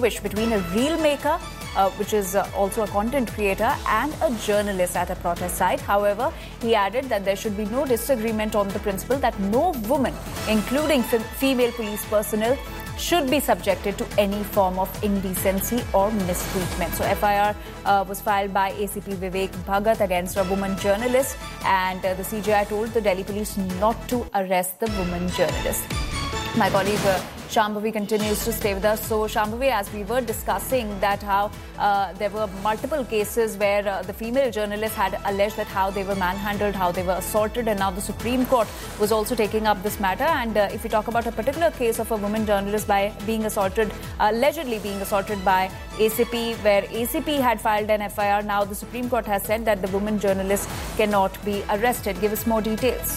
distinguish between a reel maker, which is also a content creator, and a journalist at a protest site. However, he added that there should be no disagreement on the principle that no woman, including female police personnel, should be subjected to any form of indecency or mistreatment. So FIR was filed by ACP Vivek Bhagat against a woman journalist, and the CJI told the Delhi police not to arrest the woman journalist. My colleague Shambhavi continues to stay with us. So Shambhavi, as we were discussing that how there were multiple cases where the female journalists had alleged that how they were manhandled, how they were assaulted, and now the Supreme Court was also taking up this matter. And if we talk about a particular case of a woman journalist by being assaulted, allegedly being assaulted by ACP, where ACP had filed an FIR, now the Supreme Court has said that the woman journalist cannot be arrested. Give us more details.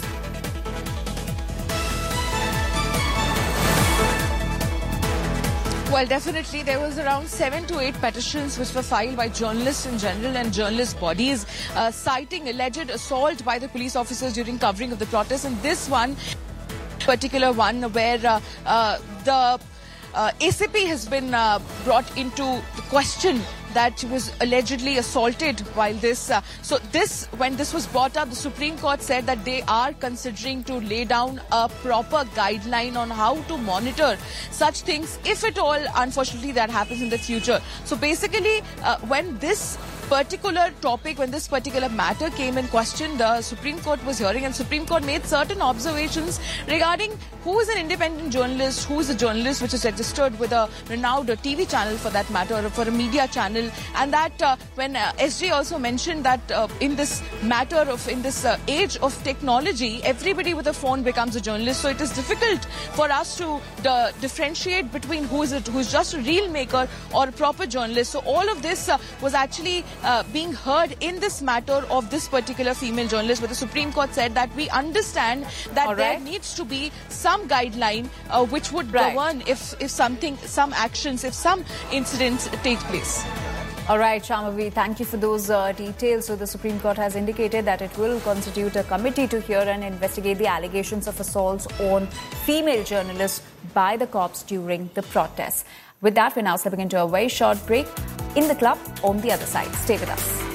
Well, definitely, there was around 7 to 8 petitions which were filed by journalists in general and journalist bodies citing alleged assault by the police officers during covering of the protest. And this one, particular one, where the ACP has been brought into the question that she was allegedly assaulted while this. When this was brought up, the Supreme Court said that they are considering to lay down a proper guideline on how to monitor such things, if at all, unfortunately, that happens in the future. So basically, when this particular topic, when this particular matter came in question, the Supreme Court was hearing, and Supreme Court made certain observations regarding who is an independent journalist, who is a journalist which is registered with a renowned TV channel for that matter, or for a media channel. And that when SJ also mentioned that in this matter of, in this age of technology, everybody with a phone becomes a journalist. So it is difficult for us to differentiate between who is just a reel maker or a proper journalist. So all of this was actually being heard in this matter of this particular female journalist, where the Supreme Court said that we understand that there needs to be some guideline which would govern if some actions, if some incidents take place. All right, Shambhavi, thank you for those details. So the Supreme Court has indicated that it will constitute a committee to hear and investigate the allegations of assaults on female journalists by the cops during the protests. With that, we're now stepping into a very short break in the club on the other side. Stay with us.